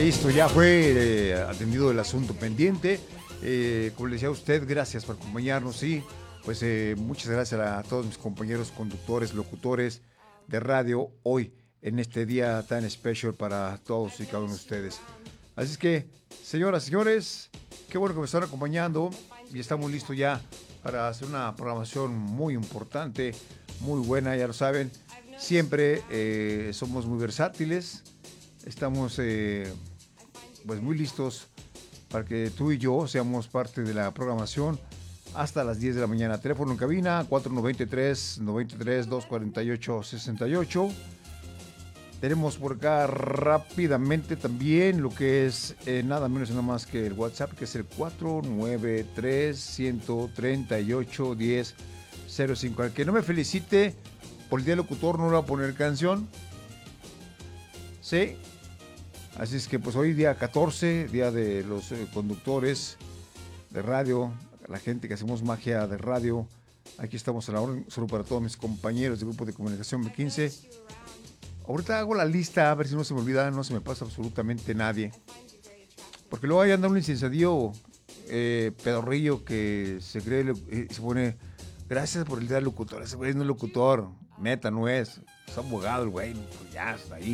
Listo, ya fue atendido el asunto pendiente. Como le decía a usted, gracias por acompañarnos. Sí, pues muchas gracias a todos mis compañeros conductores, locutores de radio hoy en este día tan especial para todos y cada uno de ustedes. Así es que, señoras y señores, qué bueno que me están acompañando y estamos listos ya para hacer una programación muy importante, muy buena, ya lo saben. Siempre somos muy versátiles, estamos pues muy listos para que tú y yo seamos parte de la programación hasta las 10 de la mañana. Teléfono en cabina 493-248-68. Tenemos por acá rápidamente también lo que es nada menos y nada más que el WhatsApp, que es el 493-138-1005. Al que no me felicite por el día del locutor no le voy a poner canción. Sí. Así es que pues hoy día 14, día de los conductores de radio, la gente que hacemos magia de radio. Aquí estamos a la hora, solo para todos mis compañeros del grupo de comunicación B15. Ahorita hago la lista, a ver si no se me olvida, no se me pasa absolutamente nadie. Porque luego ahí anda un licenciadillo pedorrillo que se cree y se pone, gracias por el día del locutor. Ese güey no es locutor, neta, no es abogado el güey, pues ya está ahí.